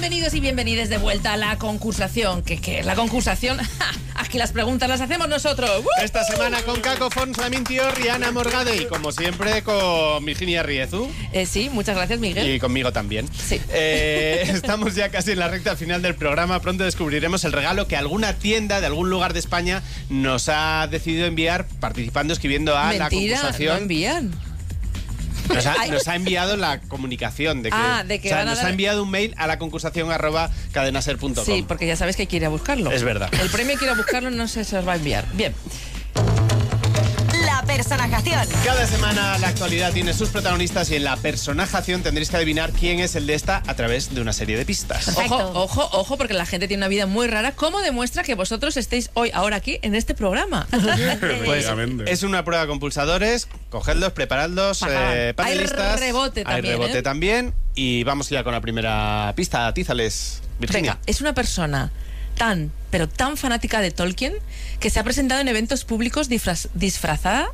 Bienvenidos y bienvenidas de vuelta a la concursación. ¿Qué es la concursación? Aquí las preguntas las hacemos nosotros. Esta semana con Caco Fons, Lamin Tior y Ana Morgade. Y como siempre con Virginia Riezu. Sí, muchas gracias, Miguel. Y conmigo también. Sí. Estamos ya casi en la recta final del programa. Pronto descubriremos el regalo que alguna tienda de algún lugar de España nos ha decidido enviar participando, escribiendo a la concursación. No envían. Nos ha enviado la comunicación de que, nos ha enviado un mail a la concursación @cadenaser.com. Sí, porque ya sabes que hay que ir a buscarlo. Es verdad. El premio hay que ir a buscarlo, no sé si os va a enviar. Bien. La personajación. Cada semana la actualidad tiene sus protagonistas y en la personajación tendréis que adivinar quién es el de esta a través de una serie de pistas. Ojo, porque la gente tiene una vida muy rara. ¿Cómo demuestra que vosotros estéis ahora aquí en este programa? Pues es una prueba con pulsadores. Cogedlos, preparadlos, panelistas. Hay rebote también. Hay rebote también. Y vamos ya con la primera pista. Atízales, Virginia. Venga, es una persona pero tan fanática de Tolkien que se ha presentado en eventos públicos disfrazada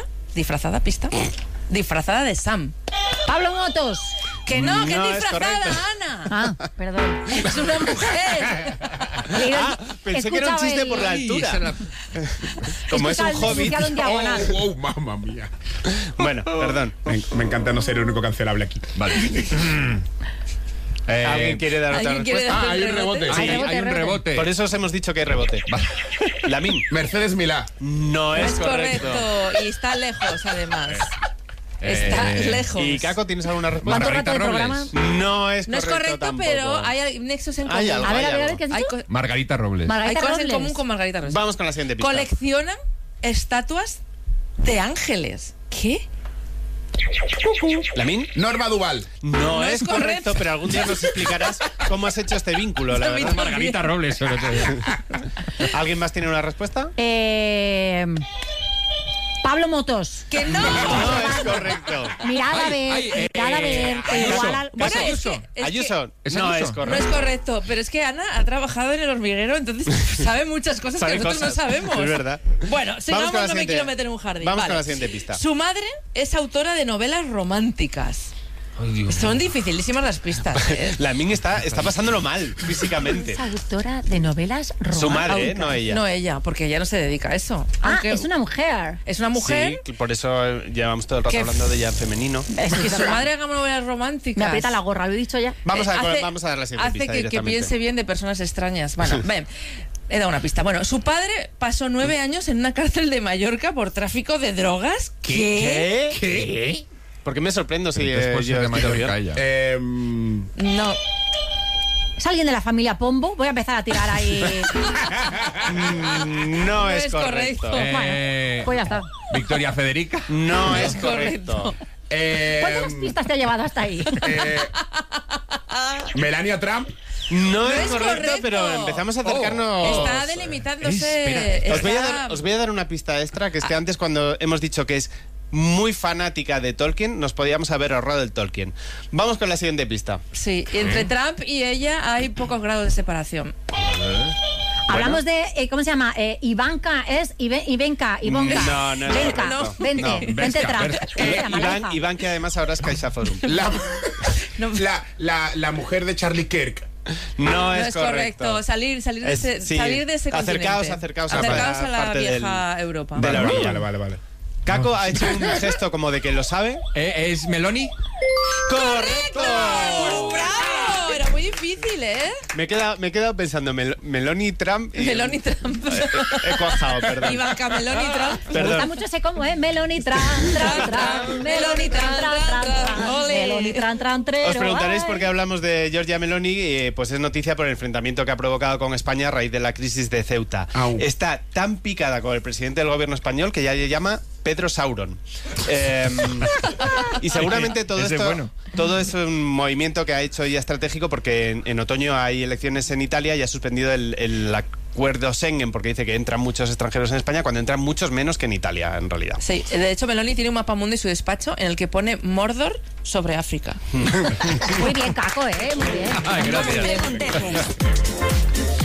de Sam. Pablo Motos. Que no, que No es es disfrazada, correcto. Ana. Perdón. Es una mujer. Pensé que era un chiste por la altura. Como es un hobbit. Oh, mamma mía. Bueno, perdón. Me encanta no ser el único cancelable aquí. Vale. ¿Alguien quiere dar otra respuesta? Hay un rebote. Sí, hay un rebote. Por eso os hemos dicho que hay rebote. Lamin. Mercedes Milá. No es correcto. Y está lejos, además. Está lejos. ¿Y Caco, tienes alguna respuesta? ¿Cuánto rato de programa? No es correcto. No es correcto, tampoco. pero hay nexos en común. Hay algo, A ver, ¿qué has Hay, dicho? Margarita Robles. hay Margarita cosas en Robles. común con Margarita Robles. Vamos con la siguiente pista. Coleccionan estatuas de ángeles. ¿Qué? ¿Lamin? Norma Duval. No es es correcto, pero algún día nos explicarás cómo has hecho este vínculo, la verdad. Margarita Robles, sobre todo. ¿Alguien más tiene una respuesta? Pablo Motos. ¡Que no! No es correcto. Mirad a ver, que igual al... Bueno, Ayuso. es que Ayuso. ¿Es No Ayuso? es no es correcto. correcto, pero es que Ana ha trabajado en el hormiguero, entonces sabe muchas cosas Sabe que nosotros cosas, no sabemos. es verdad. Bueno, sigamos, con la no me siguiente- quiero meter en un jardín. Vamos Vale. con la siguiente pista. Su madre es autora de novelas románticas. Son dificilísimas las pistas. Lamin está pasándolo mal físicamente. Es autora de novelas románticas. Su madre, no ella. No ella, porque ella no se dedica a eso. Aunque Es una mujer. es una mujer Sí, por eso llevamos todo el rato que- hablando de ella en femenino. Es que su madre haga novelas románticas. Me aprieta la gorra, lo he dicho ya. Vamos a Hace- dar la siguiente hace pista que directamente. piense bien de personas extrañas. Bueno, ven. He dado una pista. Bueno, su padre pasó 9 años en una cárcel de Mallorca por tráfico de drogas. ¿Qué? ¿Por qué me sorprendo si Después yo de estoy Mallorca bien? ella. No. ¿Es alguien de la familia Pombo? Voy a empezar a tirar ahí. No es correcto. Bueno, pues ya está. Victoria Federica. No es correcto. correcto. ¿Cuántas pistas te ha llevado hasta ahí? Melania Trump. No es es correcto, correcto. pero empezamos a acercarnos. Está delimitándose. Espera. Os voy a dar una pista extra, que es que antes cuando hemos dicho que es muy fanática de Tolkien, nos podíamos haber ahorrado el Tolkien. Vamos con la siguiente pista. Sí, entre Trump y ella hay pocos grados de separación. Hablamos de, ¿cómo se llama? Ivanka, es Ivanka. No es Venga, correcto. vente, No, vente Trump. ¿Cómo se llama la hija? Iván, que además ahora es CaixaForum. La mujer de Charlie Kirk. No No es correcto. Salir de ese, Sí. salir de ese Acercaos continente. a la la parte vieja Europa. de la orilla. Vale. Caco ha hecho un gesto como de que lo sabe. ¿Es Meloni? ¡Correcto! ¡Bravo! Era muy difícil, ¿eh? Me he quedado pensando, Meloni Trump y... Meloni Trump. He cuajado, perdón. Ivanka Meloni Trump. Me gusta Perdón. mucho ese como, Meloni tran, Meloni tran, Ole. Meloni tran, Os preguntaréis por qué hablamos de Giorgia Meloni, pues es noticia por el enfrentamiento que ha provocado con España a raíz de la crisis de Ceuta. Au. Está tan picada con el presidente del gobierno español que ya le llama Pedro Sauron. Y seguramente todo Ese esto, bueno. todo es un movimiento que ha hecho ella estratégico porque en otoño hay elecciones en Italia y ha suspendido el acuerdo Schengen porque dice que entran muchos extranjeros en España cuando entran muchos menos que en Italia, en realidad. Sí, de hecho Meloni tiene un mapamundi en su despacho en el que pone Mordor sobre África. Muy bien, Caco, muy bien. Ay, gracias.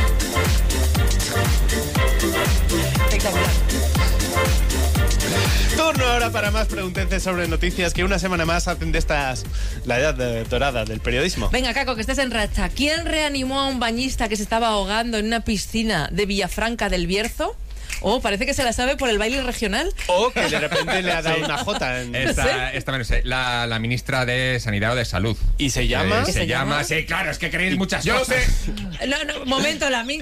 Espectacular. Turno ahora para más preguntences sobre noticias que una semana más hacen de estas la edad dorada del periodismo. Venga, Caco, que estás en racha. ¿Quién reanimó a un bañista que se estaba ahogando en una piscina de Villafranca del Bierzo? Parece que se la sabe por el baile regional. O que de repente le ha dado una jota. Esta me lo sé. La ministra de Sanidad o de Salud. ¿Y se llama? Se llama, sí, claro, es que queréis muchas Yo cosas. No, momento, Lamin.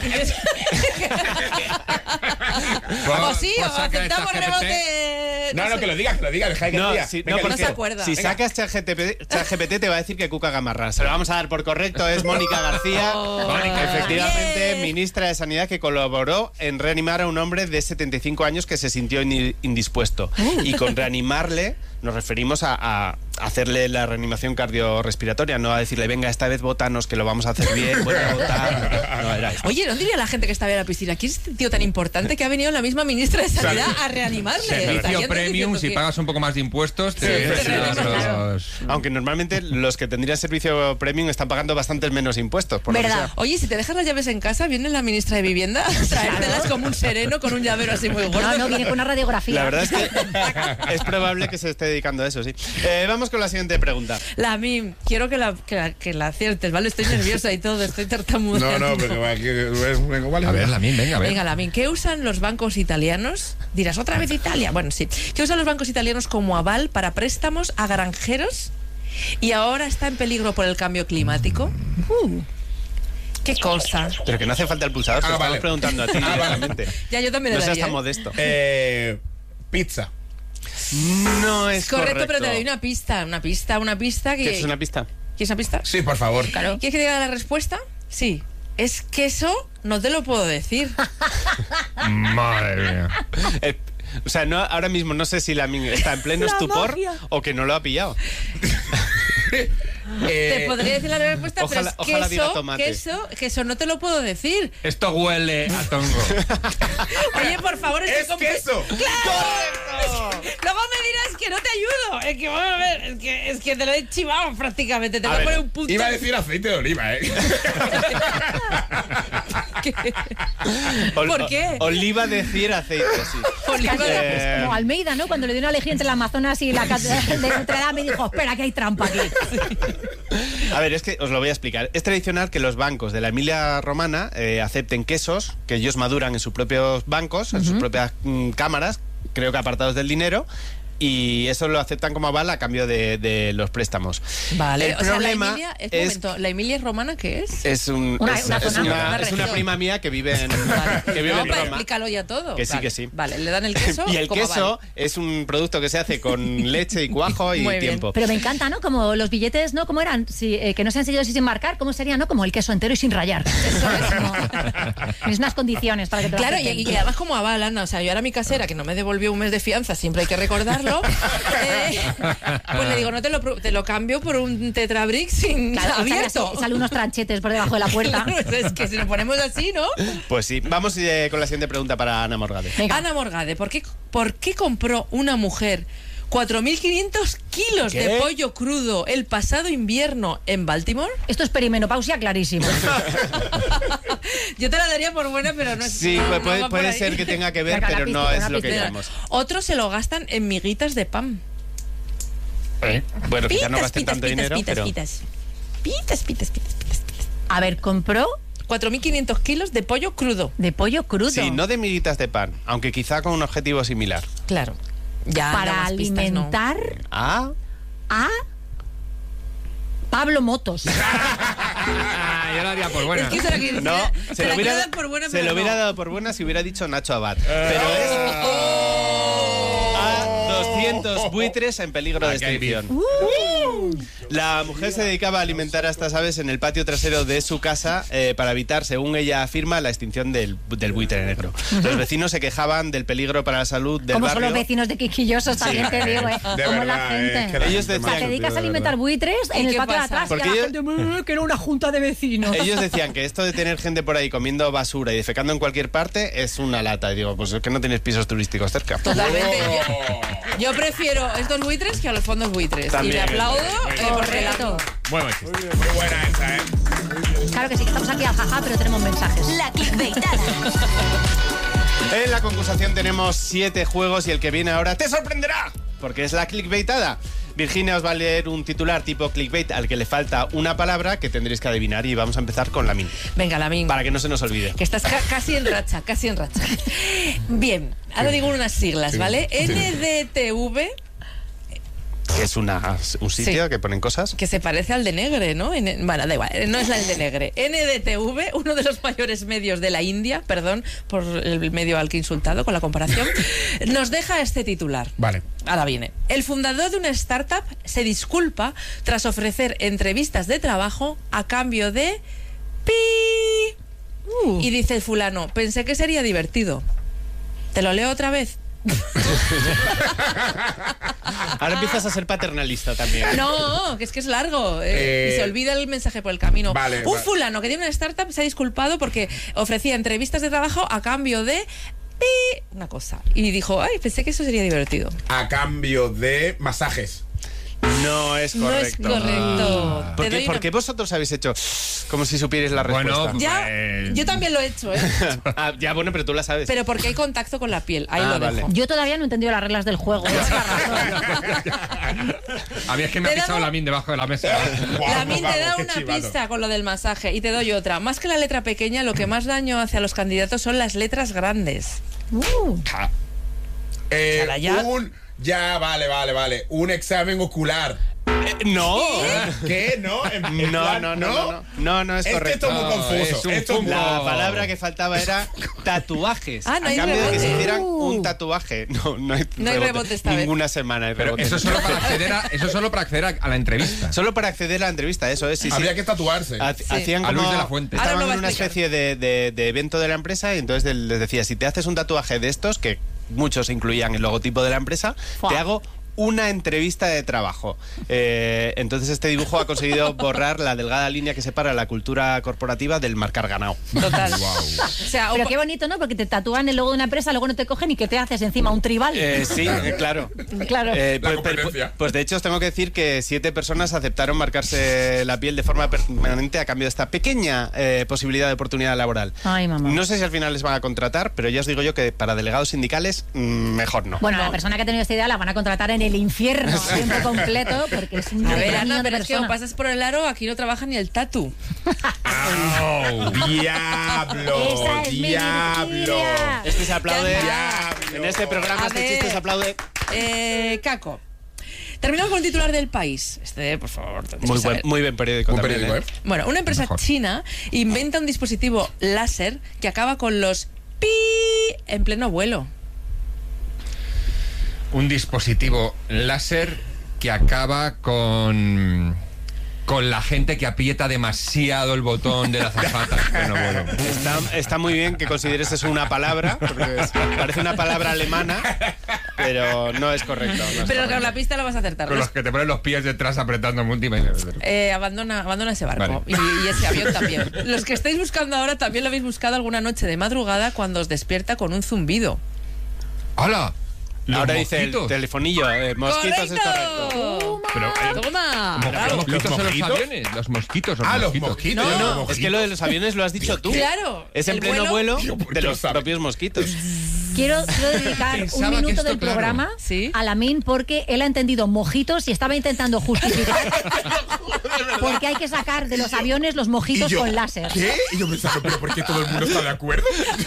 O sí, o aceptamos rebote. No, que lo diga, deja que No, diga. sí, Venga, no, porque no se acuerda. si Venga. sacas ChatGPT te va a decir que Cuca Gamarra. Se lo vamos a dar por correcto, es Mónica García. Mónica, efectivamente, bien. ministra de Sanidad, que colaboró en reanimar a un hombre de 75 años que se sintió indispuesto. Y con reanimarle nos referimos a hacerle la reanimación cardiorrespiratoria, no a decirle, venga, esta vez botanos, que lo vamos a hacer bien, vuelve a votar. No, era esto. Oye, ¿no diría la gente que estaba en la piscina? ¿Quién es este tío tan importante que ha venido la misma ministra de Sanidad a reanimarle? Servicio Estarían premium, diciendo si que- pagas un poco más de impuestos, te Sí, claro. Aunque normalmente los que tendrían servicio premium están pagando bastantes menos impuestos. Por lo que ¿Verdad? sea. Oye, si te dejas las llaves en casa, viene la ministra de Vivienda a traértelas como un sereno con un llavero así muy gordo. No, viene con una radiografía. La verdad es que es probable que se esté dedicando a eso, sí. Vamos con la siguiente pregunta. La Mim, quiero que la aciertes, ¿vale? Estoy nerviosa y todo, estoy tartamudeando. pero vale. A ver, Lamin, venga, a ver. Venga, Lamin, ¿qué usan los bancos italianos? Dirás, ¿otra vez Italia? Bueno, sí. ¿Qué usan los bancos italianos como aval para préstamos a granjeros? Y ahora está en peligro por el cambio climático. ¿Qué cosa? Pero que no hace falta el pulsador, te lo estamos vale. preguntando a ti directamente. Ya, yo también No le seas daría, tan ¿eh? modesto. Pizza. No es Correcto, pero te doy una pista que... ¿Qué es una pista? ¿Quieres una pista? Sí, por favor. Claro. ¿Quieres que diga la respuesta? Sí. Es queso, no te lo puedo decir. Madre mía. O sea, no, ahora mismo no sé si la está en pleno La estupor magia. o que no lo ha pillado. Te podría decir la respuesta, ojalá pero diga es tomate. queso, no te lo puedo decir. Esto huele a tongo. Oye, por favor, ¡Es queso! ¡Claro! Luego me dirás que no te ayudo. Es que, vamos a ver, es que te lo he chivado prácticamente. Te voy a ver, poner un punto. Iba a decir aceite de oliva, ¿eh? ¿Por qué? Oliva decir aceite, sí. Oliva de- Como Almeida, ¿no? Cuando le dio una elegía entre el Amazonas y la catedral de Notre Dame y dijo, espera, que hay trampa aquí. A ver, es que os lo voy a explicar. Es tradicional que los bancos de la Emilia Romana acepten quesos que ellos maduran en sus propios bancos, en sus propias cámaras, creo que apartados del dinero. Y eso lo aceptan como aval a cambio de los préstamos. Vale, El o sea, problema la Emilia, un momento, ¿la Emilia romana qué es? es Una es zona. una región. prima mía que vive en, Vale. que vive No, en pero Roma. explícalo ya todo. Que sí, Vale. que sí. Vale, le dan el queso. Y el como queso aval. es un producto que se hace con leche y cuajo y Muy bien. tiempo. Pero me encanta, ¿no? Como los billetes, ¿no? ¿Cómo eran? Que no sean sellos y sin marcar, ¿cómo sería, no? Como el queso entero y sin rayar. Eso es como... Tienes unas condiciones para que te lo Claro, acepten. y además como aval, Ana, o sea, yo ahora mi casera, que no me devolvió un mes de fianza, siempre hay que recordarlo, pues le digo, no te lo cambio por un Tetrabric sin Claro, abierto. sale unos tranchetes por debajo de la puerta. Claro, es que si nos ponemos así, ¿no? Pues sí, vamos con la siguiente pregunta para Ana Morgade. Venga. Ana Morgade, ¿por qué compró una mujer 4.500 kilos ¿Qué? de pollo crudo el pasado invierno en Baltimore? Esto es perimenopausia clarísimo. Yo te la daría por buena, pero no es... Sí, no, no puede, va por puede ahí. ser que tenga que ver, Venga, la pero no pista, es una lo que pista. queremos. Otros se lo gastan en miguitas de pan. Bueno, quizá no Pitas, gasten pitas, tanto pitas, dinero, pitas, pero... pitas. Pitas, pitas, pitas, pitas. A ver, compró 4.500 kilos de pollo crudo. de pollo crudo. Sí, no de miguitas de pan, aunque quizá con un objetivo similar. Claro. Ya, para más pistas, ¿no? alimentar Ah, a Pablo Motos. Yo lo haría por buena. Es que se la quiere- no, se la quiero dar por buena, se pero lo hubiera no. dado por buena si hubiera dicho Nacho Abad. Pero es a 200 buitres en peligro de Aquí hay extinción. La mujer se dedicaba a alimentar a estas aves en el patio trasero de su casa para evitar, según ella afirma, la extinción del buitre negro. Los vecinos se quejaban del peligro para la salud del Como son barrio. los vecinos de Quisquillosos, también te digo, ¿eh? De Como la verdad, gente. que la Ellos gente decían- O sea, te dedicas a de alimentar verdad. buitres en ¿Y el qué patio de pasa? atrás. Porque y a la ellos- gente, que era una junta de vecinos. Ellos decían que esto de tener gente por ahí comiendo basura y defecando en cualquier parte es una lata. Y digo, pues es que no tienes pisos turísticos cerca. Totalmente. Yo prefiero estos buitres que a los fondos buitres. También. Y le aplaudo por Correcto. Bueno, muy buena esa, ¿eh? Claro que sí, que estamos aquí al jaja, pero tenemos mensajes. La clickbaitada. En la concursación tenemos 7 juegos y el que viene ahora te sorprenderá, porque es la clickbaitada. Virginia os va a leer un titular tipo clickbait al que le falta una palabra que tendréis que adivinar y vamos a empezar con Lamin. Venga, Lamin. Para que no se nos olvide. Que estás casi en racha, casi en racha. Bien, ahora digo unas siglas, ¿vale? NDTV, Que es un sitio Sí. que ponen cosas. que se parece al de Negre, ¿no? Bueno, da igual, no es el de Negre. NDTV, uno de los mayores medios de la India, perdón por el medio al que he insultado con la comparación, nos deja este titular. Vale. Ahora viene. El fundador de una startup se disculpa tras ofrecer entrevistas de trabajo a cambio de... ¡Pi! Y dice el fulano, pensé que sería divertido. ¿Te lo leo otra vez? Ahora empiezas a ser paternalista también. No, que es largo. Y se olvida el mensaje por el camino. Vale, Un vale. fulano que tiene una startup se ha disculpado porque ofrecía entrevistas de trabajo a cambio de... pi, una cosa. Y dijo, ay, pensé que eso sería divertido. A cambio de masajes. No es No es correcto. correcto. Te ¿Por doy qué, una- por qué vosotros habéis hecho como si supierais la respuesta? Bueno, Ya, yo también lo he hecho, ¿eh? Ah, ya, bueno, pero tú la sabes. Pero porque hay contacto con la piel. Ahí Ah, lo vale. dejo. Yo todavía no he entendido las reglas del juego. Esa es la razón. A mí es que me ha Te he pisado dado- la min debajo de la mesa. Lamin te da qué una chivato. pista con lo del masaje y te doy otra. Más que la letra pequeña, lo que más daño hace a los candidatos son las letras grandes. Chala, ya. Vale. Un examen ocular. No. ¿Qué? ¿No? En No, plan, no es Es que correcto. esto es muy confuso. es un Esto es muy- La palabra que faltaba era tatuajes. Ah, no a hay cambio de que rebote. se hicieran un tatuaje. No hay rebote esta vez. Ninguna semana hay Pero rebote. eso solo para acceder a la entrevista. Solo para acceder a la entrevista, eso es. Sí, sí. Habría que tatuarse. Hacían A como... Luis de la Fuente. Ahora Estaban lo va a en una explicar. especie de evento de la empresa y entonces les decía, si te haces un tatuaje de estos, que muchos incluían el logotipo de la empresa, Fua. te hago una entrevista de trabajo. Entonces este dibujo ha conseguido borrar la delgada línea que separa la cultura corporativa del marcar ganado. Total. O sea, Pero qué bonito, ¿no? Porque te tatúan el logo de una empresa, luego no te cogen y que te haces encima un tribal. Sí, claro. Claro. La competencia. Pues de hecho os tengo que decir que 7 personas aceptaron marcarse la piel de forma permanente a cambio de esta pequeña posibilidad de oportunidad laboral. Ay, mamá. No sé si al final les van a contratar, pero ya os digo yo que para delegados sindicales mejor no. Bueno, la persona que ha tenido esta idea la van a contratar en el infierno a tiempo completo porque es un a ver, demonio Ana, de pero es que persona. pasas por el aro, aquí no trabaja ni el tatu. ¡Diablo! Esa es mi ¡Diablo! Virginia. Este se aplaude. Diablo. En este programa, A este ver. chiste se aplaude. Caco. Terminamos con el titular del País. Por favor. tenéis que saber. Muy buen periódico. Un también, periódico, ¿eh? Bueno, una empresa Mejor. china inventa un dispositivo láser que acaba con los pi en pleno vuelo. Un dispositivo láser que acaba con la gente que aprieta demasiado el botón de la azafata. Bueno, bueno. Está muy bien que consideres eso una palabra, porque parece una palabra alemana, pero no es correcto. no es Pero correcto. con la pista la vas a acertar. Con los que te ponen los pies detrás apretando múltiples. Abandona ese barco Vale. y ese avión también. Los que estáis buscando ahora también lo habéis buscado alguna noche de madrugada cuando os despierta con un zumbido. ¡Hala! Los Ahora dice el mosquitos. telefonillo, mosquitos es correcto. Pero, ¡Toma! ¿Los Bravo. mosquitos ¿Los en los mosquitos? aviones? Los mosquitos. Ah, los mosquitos. No, yo no, mosquitos. Es que lo de los aviones lo has dicho tú. Claro, Es en el pleno vuelo- vuelo Yo, de los sabe. propios mosquitos. Quiero dedicar Pensaba un que minuto esto, del claro. programa Sí. a Lamin porque él ha entendido mojitos y estaba intentando justificar porque hay que sacar de los aviones los Y mojitos yo, con láser. ¿qué? Y yo pensando, ¿pero por qué todo el mundo está de acuerdo?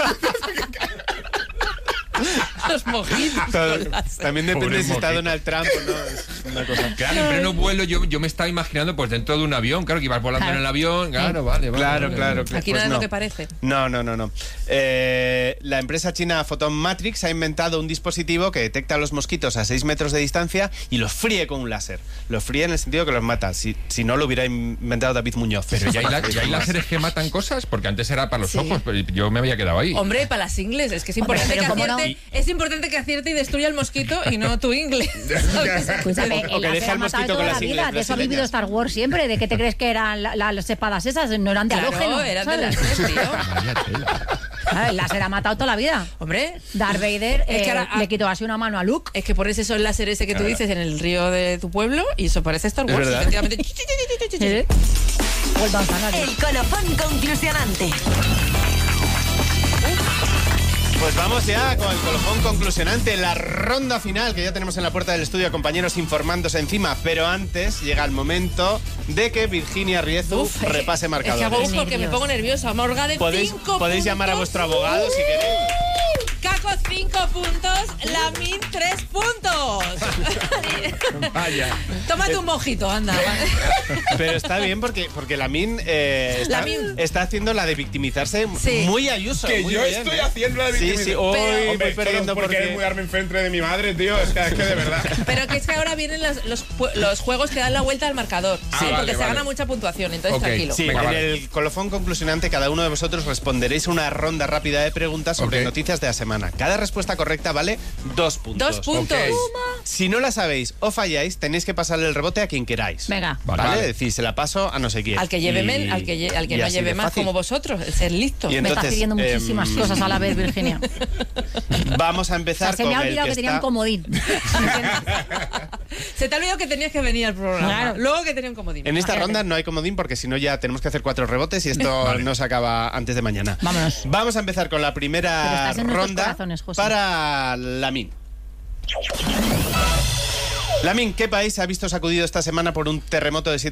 Los mojitos. Todo- con láser. También depende Pobre si está mosquito. Donald Trump o no. Es una cosa. Claro, en pleno vuelo yo me estaba imaginando pues dentro de un avión, claro, que ibas volando Claro. en el avión, claro, vale. Claro. Aquí Pues nada es no. lo que parece. No. La empresa china Photon Matrix ha inventado un dispositivo que detecta a los mosquitos a 6 metros de distancia y los fríe con un láser. Los fríe en el sentido que los mata. Si no, lo hubiera inventado David Muñoz. Pero ya hay láseres que matan cosas, porque antes era para los Sí. ojos, pero yo me había quedado ahí. Hombre, para las ingles, es que es Hombre, importante, pero que ¿cómo no? acierte, es importante que acierte y destruya el mosquito y no tu ingle. ¿Sabes? Escúchame, O que el láser deja ha al matado mosquito toda con la las ingles vida. De eso ha vivido brasileñas. Star Wars siempre. ¿De qué te crees que eran las espadas esas? No eran de halógeno. Claro, eran de ¿sabes? láser, tío. Vaya tela. Claro, el láser ha matado toda la vida. Hombre, Darth Vader Es que ahora- le quitó así una mano a Luke. es que pones eso el láser ese que tú dices en el río de tu pueblo y eso parece Star Es Wars. verdad. Efectivamente. ¿Eh? Vuelvo a enfadar. El colofón conclusionante. Pues vamos ya con el colofón conclusionante, la ronda final que ya tenemos en la puerta del estudio, compañeros informándose encima. Pero antes llega el momento de que Virginia Riezu repase Es que marcadores. hago porque me pongo nerviosa. Morga de 5 Podéis llamar a vuestro abogado si queréis. Caco 5 puntos, Lamin 3 puntos. Vaya. Tómate un mojito, anda. Pero está bien porque Lamin está haciendo la de victimizarse Sí. muy Ayuso. Que muy yo bien, estoy ¿eh? haciendo la Sí, victimización. sí, hoy Hombre, voy perdiendo solo porque porque... eres muy darme enfrente de mi madre, tío. Es que de verdad. Pero que es que ahora vienen los juegos que dan la vuelta al marcador. Ah, Sí, vale, porque se vale. gana mucha puntuación, entonces Ok, tranquilo. Sí, Venga, en vale. el colofón conclusionante cada uno de vosotros responderéis una ronda rápida de preguntas sobre Ok. noticias de la semana. Cada respuesta correcta vale 2 puntos. 2 puntos. Ok. Si no la sabéis o falláis, tenéis que pasarle el rebote a quien queráis. Venga. ¿Vale? Decir, se la paso a no sé quién. Al que lleve Y- al que y no así lleve de más fácil. como vosotros, el ser listo. Y Me estás entonces, pidiendo muchísimas cosas a la vez, Virginia. Vamos a O empezar sea, se con me ha el olvidado que tenía un está... comodín. Se te ha olvidado que tenías que venir al programa. Claro. Luego que tenía un comodín. En esta Imagínate. ronda no hay comodín porque si no ya tenemos que hacer 4 rebotes y esto no se acaba antes de mañana. Vámonos. Vamos a empezar con la Pero primera estás en nuestros ronda corazones, José. para Lamin. Lamin, ¿qué país ha visto sacudido esta semana por un terremoto de